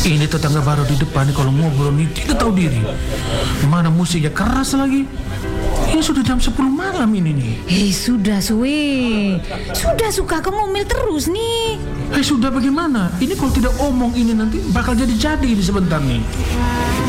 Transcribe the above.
Ini tetangga baru di depan nih kalau ngobrol nih tidak tahu diri. Mana musiknya keras lagi. Ini sudah jam 10 malam ini nih. Sudah Suwe. Sudah suka ngomel terus nih. Sudah bagaimana? Ini kalau tidak omong ini nanti bakal jadi ini sebentar nih.